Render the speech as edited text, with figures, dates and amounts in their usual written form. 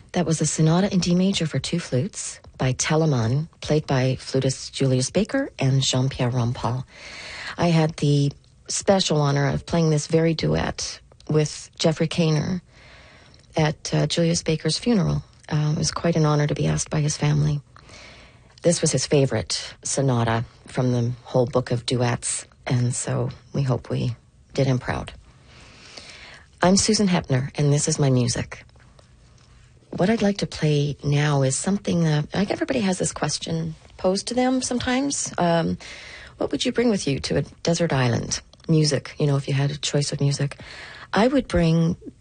That was a sonata in D major for two flutes by Telemann, played by flutist Julius Baker and Jean-Pierre Rampal. I had the special honor of playing this very duet with Jeffrey Kainer at Julius Baker's funeral. It was quite an honor to be asked by his family. This was his favorite sonata from the whole book of duets, and so we hope we did him proud. I'm Susan Hepner, and this is my music. What I'd like to play now is something that, like, everybody has this question posed to them sometimes. What would you bring with you to a desert island? Music, if you had a choice of music. I would bring